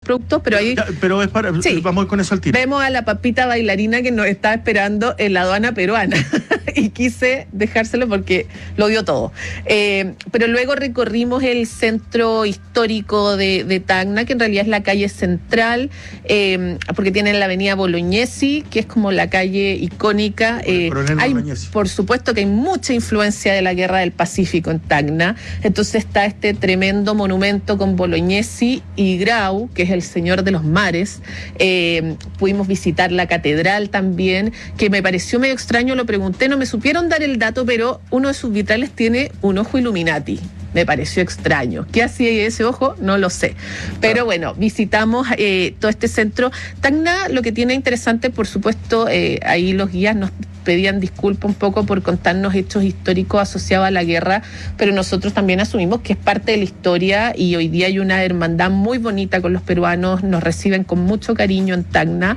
productos, pero ahí... Pero es para... Sí, vamos con eso al tiro. Vemos a la papita bailarina que nos está esperando en la aduana peruana y quise dejárselo porque lo dio todo. Pero luego recorrimos el centro histórico de Tacna, que en realidad es la calle central, porque tiene la avenida Bolognesi, que es como la calle icónica. Por supuesto que hay mucha influencia de la Guerra del Pacífico en Tacna, entonces está este tremendo monumento con Bolognesi y Grau, que es el señor de los mares. Pudimos visitar la catedral también, que me pareció medio extraño, lo pregunté, no me supieron dar el dato, pero uno de sus vitrales tiene un ojo Illuminati. Me pareció extraño. ¿Qué hacía ese ojo? No lo sé. Pero bueno, visitamos todo este centro. Tacna, lo que tiene interesante, por supuesto, ahí los guías nos pedían disculpas un poco por contarnos hechos históricos asociados a la guerra, pero nosotros también asumimos que es parte de la historia y hoy día hay una hermandad muy bonita con los peruanos, nos reciben con mucho cariño en Tacna,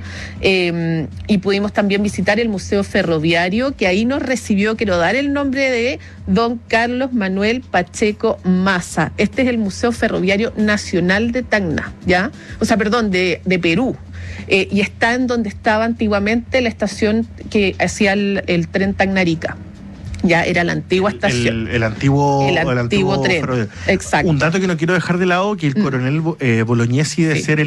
y pudimos también visitar el Museo Ferroviario, que ahí nos recibió, quiero dar el nombre de don Carlos Manuel Pacheco Maza. Este es el Museo Ferroviario Nacional de Tacna, ¿ya? O sea, perdón, de Perú. Y está en donde estaba antiguamente la estación que hacía el tren Tacna-Arica. Ya era la antigua estación. El antiguo tren. Exacto. Un dato que no quiero dejar de lado, que el coronel Bolognesi debe ser el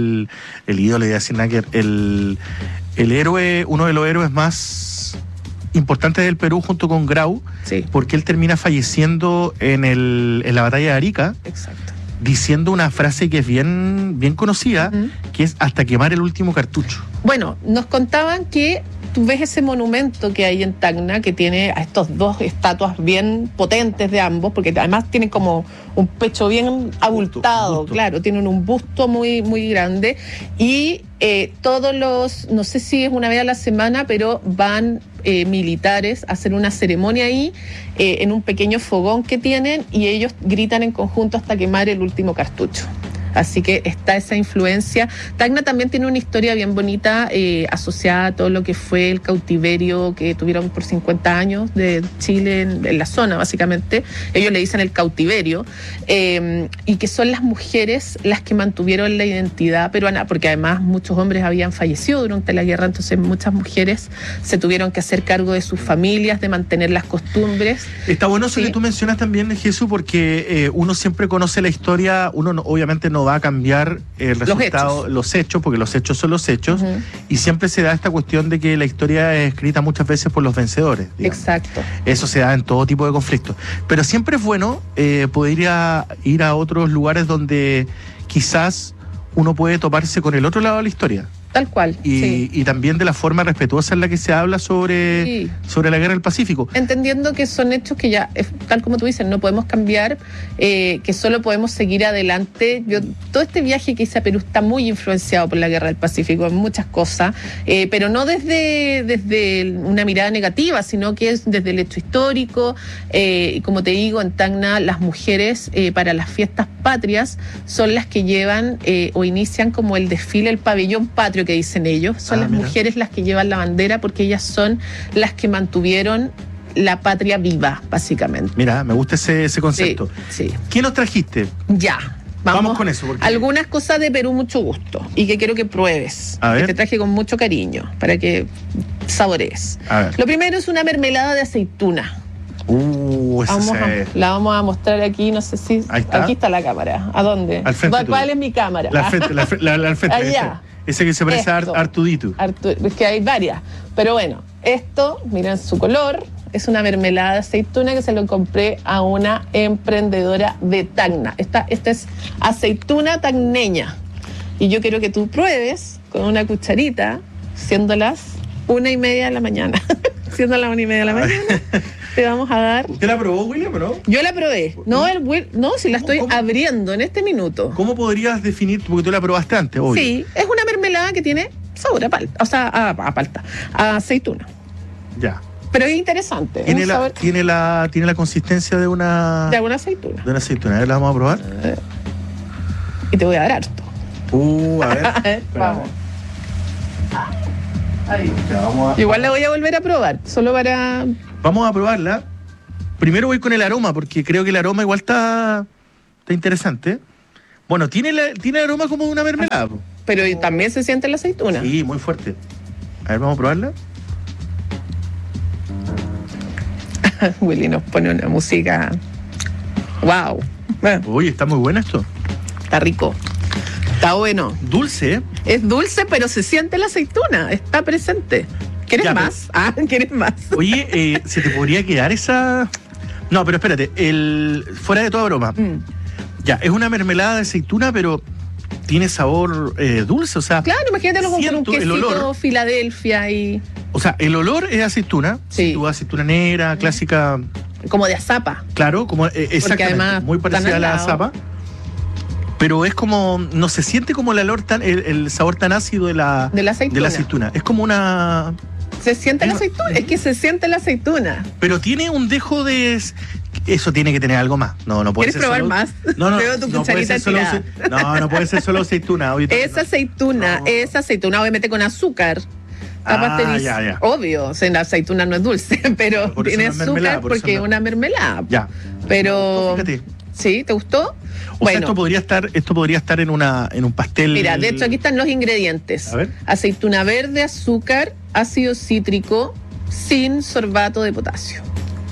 ídolo de Asinaker, el héroe, uno de los héroes más importantes del Perú junto con Grau, porque él termina falleciendo en la batalla de Arica. Exacto. Diciendo una frase que es bien conocida, que es hasta quemar el último cartucho. Bueno, nos contaban que tú ves ese monumento que hay en Tacna, que tiene a estos dos estatuas bien potentes de ambos, porque además tienen como un pecho bien abultado, claro, tienen un busto muy, muy grande, y todos los, no sé si es una vez a la semana, pero van militares a hacer una ceremonia ahí, en un pequeño fogón que tienen, y ellos gritan en conjunto hasta quemar el último cartucho. Así que está esa influencia. Tacna también tiene una historia bien bonita asociada a todo lo que fue el cautiverio que tuvieron por 50 años de Chile en la zona, básicamente. Ellos le dicen el cautiverio, y que son las mujeres las que mantuvieron la identidad peruana, porque además muchos hombres habían fallecido durante la guerra, entonces muchas mujeres se tuvieron que hacer cargo de sus familias, de mantener las costumbres. Está bueno eso que tú mencionas también, Jesús, porque uno siempre conoce la historia, uno obviamente no va a cambiar el resultado, los hechos, porque los hechos son los hechos, y siempre se da esta cuestión de que la historia es escrita muchas veces por los vencedores, digamos. Exacto. Eso se da en todo tipo de conflictos. Pero siempre es bueno poder ir a otros lugares donde quizás uno puede toparse con el otro lado de la historia. Tal cual. Y también de la forma respetuosa en la que se habla sobre la guerra del Pacífico. Entendiendo que son hechos que ya, tal como tú dices, no podemos cambiar, que solo podemos seguir adelante. Todo este viaje que hice a Perú está muy influenciado por la guerra del Pacífico en muchas cosas, pero no desde una mirada negativa, sino que es desde el hecho histórico. Y como te digo, en Tacna las mujeres para las fiestas patrias son las que llevan o inician como el desfile, el pabellón patrio que dicen ellos, son las mujeres las que llevan la bandera, porque ellas son las que mantuvieron la patria viva, básicamente. Mira, me gusta ese concepto. Sí. ¿Qué nos trajiste? Ya. Vamos con eso. Porque... algunas cosas de Perú, mucho gusto, y que quiero que pruebes. A ver. Que te traje con mucho cariño, para que saborees. A ver. Lo primero es una mermelada de aceituna. La vamos a mostrar aquí, no sé si... Ahí está. Aquí está la cámara. ¿A dónde? Al frente. ¿Cuál es mi cámara? Al frente. Allá. Ese que se parece a Artudito. Es que hay varias. Pero bueno, esto, miren su color, es una mermelada de aceituna que se lo compré a una emprendedora de Tacna. Esta es aceituna tacneña. Y yo quiero que tú pruebes con una cucharita, siendo las 1:30 de la mañana. Siendo las 1:30 de la mañana. Te vamos a dar... ¿Usted la probó, William, o no? Yo la probé. No, si la estoy abriendo en este minuto. ¿Cómo podrías definir? Porque tú la probaste antes, obvio. Sí, es una mermelada que tiene sabor a palta, o sea, a palta, a aceituna. Ya. Pero es interesante. Tiene la consistencia de una... De una aceituna. De una aceituna. A ver, la vamos a probar. Y te voy a dar harto. A ver. Vamos. Ahí. Igual la voy a volver a probar, solo para... Vamos a probarla. Primero voy con el aroma, porque creo que el aroma igual está interesante. Bueno, tiene aroma como de una mermelada. Pero también se siente la aceituna. Sí, muy fuerte. A ver, vamos a probarla. Willy nos pone una música. ¡Wow! Oye, está muy buena esto. Está rico. Está bueno. Dulce, ¿eh? Es dulce, pero se siente la aceituna. Está presente. ¿Quieres Ya, más? ¿Quieres más? Oye, ¿se te podría quedar esa...? No, pero espérate. Fuera de toda broma. Ya, es una mermelada de aceituna, pero tiene sabor dulce, o sea... Claro, imagínatelo con un siento el quesito olor. Filadelfia y... O sea, el olor es aceituna. Sí. Tu aceituna negra, clásica... Como de azapa. Claro, como exactamente, además muy parecida a están la al lado. zapa. Pero es como, no se siente como el sabor tan ácido de la aceituna. Es como una... Se siente la aceituna, es que se siente la aceituna. Pero tiene un dejo de... Eso tiene que tener algo más. No puede ser. ¿Quieres probar solo... más? No, Veo tu no puede cucharita ser solo... tirada. No puede ser solo aceituna. Esa aceituna, obviamente con azúcar. Ya. Obvio, o sea, la aceituna no es dulce, pero Por eso tiene no es mermelada, azúcar por eso porque es no. una mermelada. Ya. Pero... Fíjate. ¿Sí? ¿Te gustó? O sea, esto podría estar en un pastel. Mira, de hecho aquí están los ingredientes. A ver. Aceituna verde, azúcar, ácido cítrico, sin sorbato de potasio.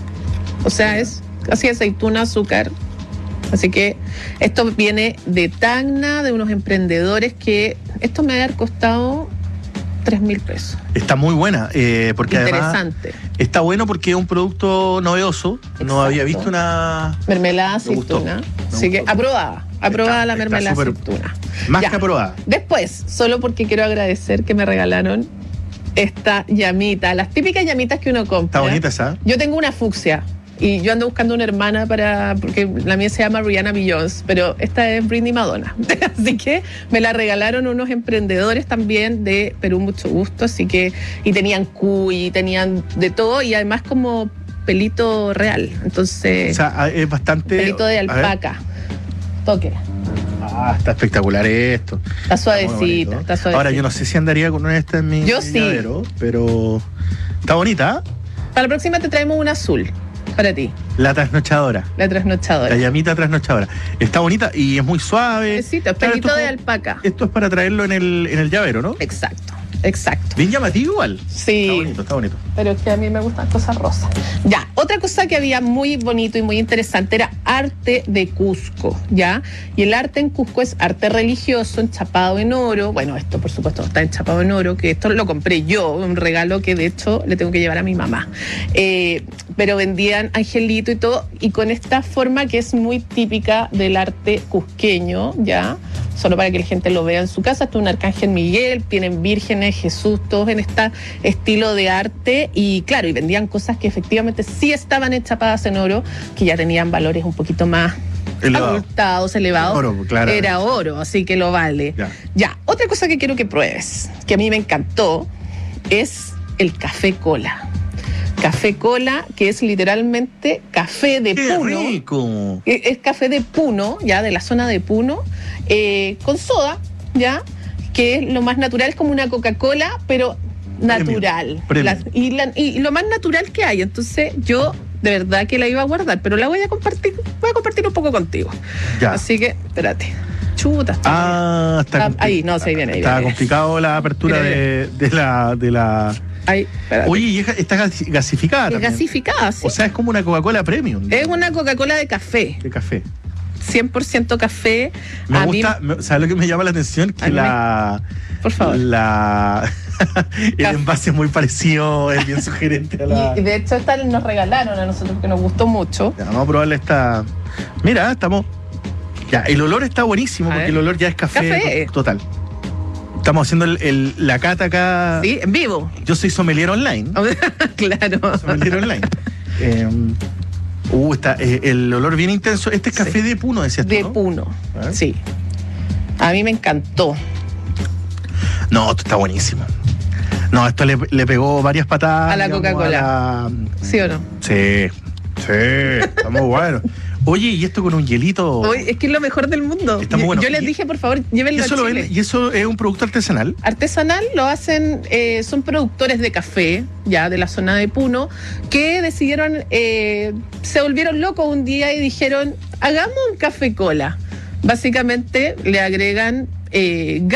O sea, es así aceituna, azúcar. Así que esto viene de Tacna, de unos emprendedores que esto me ha costado 3.000 pesos. Está muy buena, porque Interesante. además está bueno porque es un producto novedoso. Exacto. No había visto una... Mermelada Me gustó. aceituna. Me Así que gustó. aprobada la Está mermelada súper aceituna. Más Ya. que aprobada. Después, solo porque quiero agradecer que me regalaron esta llamita, las típicas llamitas que uno compra. Está bonita esa. Yo tengo una fucsia y yo ando buscando una hermana porque la mía se llama Rihanna Beyoncé, pero esta es Britney Madonna. Así que me la regalaron unos emprendedores también de Perú, mucho gusto. Así que, y tenían cuy, tenían de todo y además como pelito real. Entonces, O sea, es bastante... pelito de a ver. alpaca. Toque. Está espectacular esto. Está Muy suavecita, bonito. está suavecita. Ahora, yo no sé si andaría con una de estas en mi Yo sí. llavero, pero está bonita. Para la próxima te traemos un azul para ti, La trasnochadora. la trasnochadora. La llamita trasnochadora. Está bonita y es muy suave. Necesito, Claro, pelito esto de es alpaca. Esto es para traerlo en el llavero, ¿no? Exacto. Bien llamativo igual. Sí. Está bonito. Pero es que a mí me gustan cosas rosas. Ya, otra cosa que había muy bonito y muy interesante era arte de Cusco, ¿ya? Y el arte en Cusco es arte religioso, enchapado en oro. Bueno, esto por supuesto está enchapado en oro, que esto lo compré yo, un regalo que de hecho le tengo que llevar a mi mamá. Pero vendían angelito y todo, y con esta forma que es muy típica del arte cusqueño, ¿ya? Solo para que la gente lo vea en su casa. Esto es un arcángel Miguel, tienen vírgenes, Jesús, todos en este estilo de arte. Y claro, y vendían cosas que efectivamente sí estaban enchapadas en oro, que ya tenían valores un poquito más abultados, elevados. Oro, claro. Era oro, así que lo vale. Ya, otra cosa que quiero que pruebes, que a mí me encantó, es el café cola. Café cola, que es literalmente café de ¡Qué Puno. rico! Es café de Puno, ya de la zona de Puno, con soda, ya, que es lo más natural, es como una Coca-Cola, pero natural. Premium. Y lo más natural que hay. Entonces yo de verdad que la iba a guardar, pero la voy a compartir un poco contigo. Ya. Así que, espérate. Chuta. Está ahí, no, se viene. Está complicado la apertura Mira. de la... Ahí, espérate. Oye, y está gasificada Es también. gasificada, sí. O sea, es como una Coca-Cola Premium. Es una Coca-Cola de café. De café. 100% café. Me gusta, ¿sabes lo que me llama la atención? Que por favor. el envase es muy parecido, es bien sugerente a la... Y de hecho esta nos regalaron a nosotros porque nos gustó mucho. Ya, vamos a probarle esta... Mira, estamos... Ya, el olor está buenísimo porque el olor ya es café. Total. Estamos haciendo la cata acá. Sí, en vivo. Yo soy sommelier online. Claro. Sommelier online. El olor bien intenso. Este es café de Puno, decías tú, De ¿no? Puno, sí. A mí me encantó. No, esto está buenísimo. No, esto le pegó varias patadas. A la Coca-Cola. ¿Sí o no? Sí, está muy bueno. Oye, y esto con un hielito. Oye, es que es lo mejor del mundo. Está muy bueno. Yo les dije, por favor, llévenlo a Chile. ¿Y eso es un producto artesanal? Artesanal lo hacen, son productores de café, ya de la zona de Puno, que decidieron, se volvieron locos un día y dijeron, hagamos un café cola. Básicamente le agregan